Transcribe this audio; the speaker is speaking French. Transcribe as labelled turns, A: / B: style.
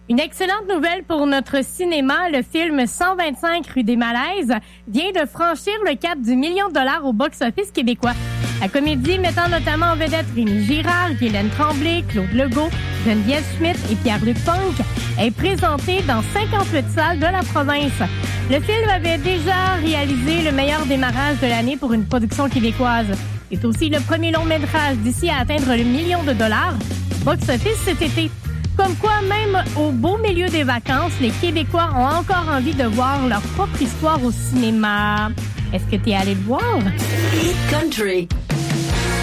A: Une excellente nouvelle pour notre cinéma. Le film 125 rue des Malaises vient de franchir le cap du $1 million au box-office québécois. La comédie mettant notamment en vedette Rémi Girard, Guylaine Tremblay, Claude Legault, Geneviève Schmidt et Pierre-Luc Funk est présentée dans 58 salles de la province. Le film avait déjà réalisé le meilleur démarrage de l'année pour une production québécoise. C'est aussi le premier long-métrage d'ici à atteindre le $1 million. Box-office cet été. Comme quoi, même au beau milieu des vacances, les Québécois ont encore envie de voir leur propre histoire au cinéma. Est-ce que t'es allé le voir?
B: Hit Country.